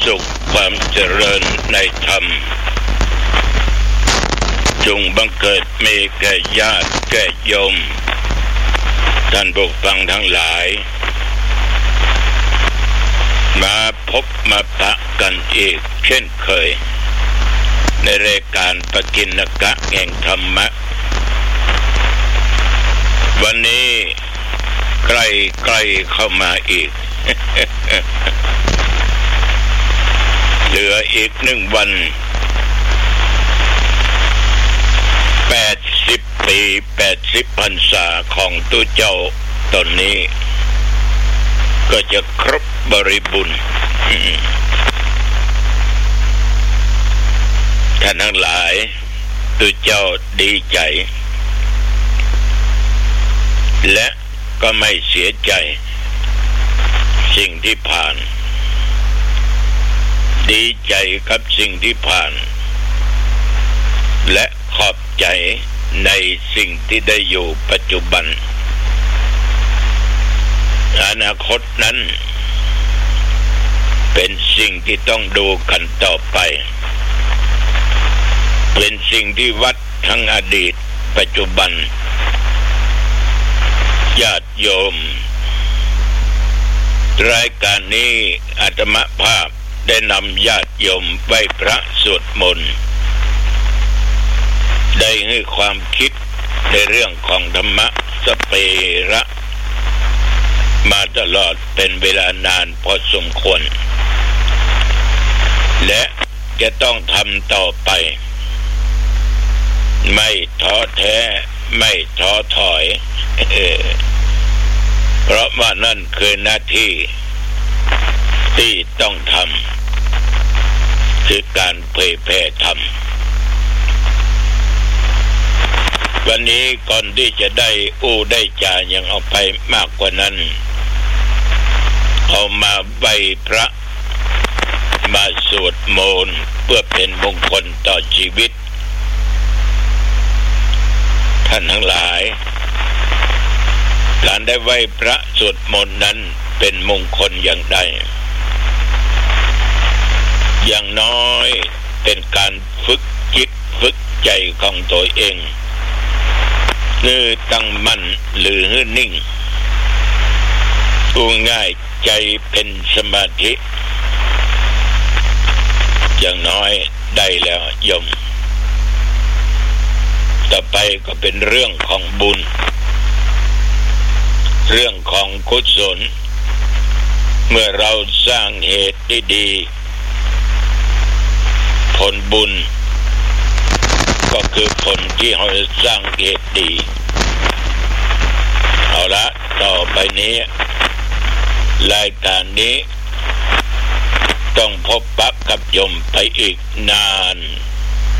สุขความเจริญในธรรมจงบังเกิดมีแก่ญาติแก่โยมท่านผู้ฟังทั้งหลายมาพบมาปะกันอีกเช่นเคยในรายการปกิณกะแห่งธรรมะวันนี้ใกล้เข้ามาอีก เหลืออีก1 วัน80 ปี80 พรรษาของตัวเจ้าตนนี้ก็จะครบบริบูรณ์ท่านทั้งหลายตัวเจ้าดีใจและก็ไม่เสียใจสิ่งที่ผ่านดีใจกับสิ่งที่ผ่านและขอบใจในสิ่งที่ได้อยู่ปัจจุบันอนาคตนั้นเป็นสิ่งที่ต้องดูกันต่อไปเป็นสิ่งที่วัดทั้งอดีตปัจจุบันญาติโยมรายการนี้อาตมาภาพได้นำญาติโยมไหว้พระสวดมนต์ได้ให้ความคิดในเรื่องของธรรมะสเประมาตลอดเป็นเวลานานพอสมควรและจะต้องทำต่อไปไม่ท้อแท้ไม่ท้อถอย เพราะว่านั่นคือหน้าที่ที่ต้องทำคือการเผยแผ่ธรรมวันนี้ก่อนที่จะได้ได้จายังเอาไปมากกว่านั้นเอามาไหว้พระมาสวดมนต์เพื่อเป็นมงคลต่อชีวิตท่านทั้งหลายการได้ไหว้พระสวดมนต์นั้นเป็นมงคลอย่างใดอย่างน้อยเป็นการฝึกจิตฝึกใจของตัวเองคือตั้งมั่นหรือนิ่งง่ายใจเป็นสมาธิอย่างน้อยได้แล้วโยมต่อไปก็เป็นเรื่องของบุญเรื่องของกุศลเมื่อเราสร้างเหตุดีๆผลบุญก็คือผลที่เราสร้างเหตุดีเอาละต่อไปนี้รายการนี้ต้องพบปะกับโยมไปอีกนาน